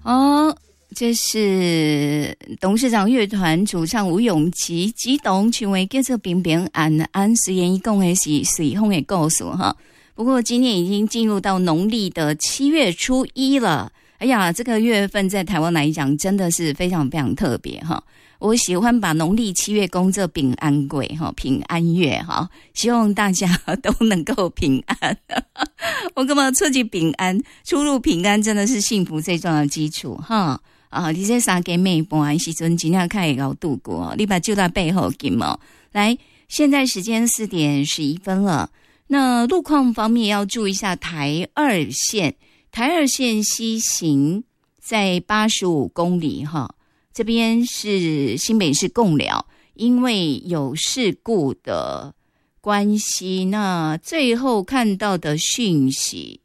哦，这是董事长乐团主唱吴永琪激动唱的叫做平平安安，虽然伊讲的是随风的故事哈，不过今年已经进入到农历的7月初1了。哎呀，这个月份在台湾来讲真的是非常非常特别哈。我喜欢把农历7月公这平安鬼哈，平安月哈，希望大家都能够平安。我干嘛出去平安，出入平安真的是幸福最重要的基础哈。啊，你这三个妹半的时阵尽量看会熬度过，你把就在背后紧哦。来，现在时间4点11分了。那路况方面要注意一下台二线西行在85公里哈。这边是新北市贡寮，因为有事故的关系，那最后看到的讯息，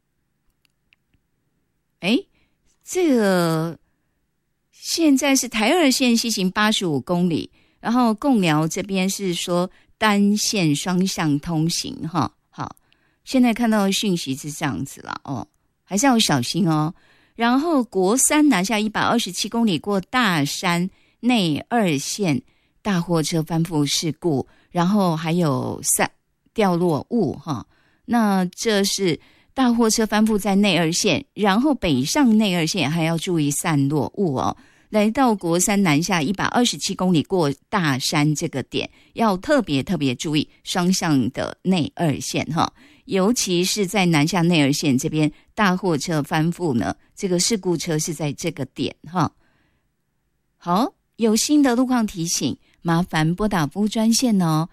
这个现在是台二线西行85公里，然后贡寮这边是说单线双向通行哈。好，现在看到的讯息是这样子了哦，还是要小心哦。然后国三南下127公里过大山内二线大货车翻覆事故，然后还有掉落物哈。那这是大货车翻覆在内二线，然后北上内二线还要注意散落物哦。来到国三南下127公里过大山这个点，要特别注意双向的内二线哈。尤其是在南下内二线这边大货车翻覆呢，这个事故车是在这个点哈。好，有新的路况提醒，麻烦拨打服务专线哦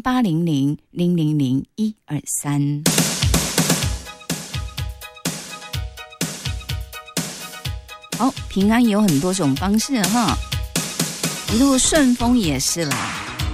，0800-000-123。好，平安有很多种方式哈，一路顺风也是啦。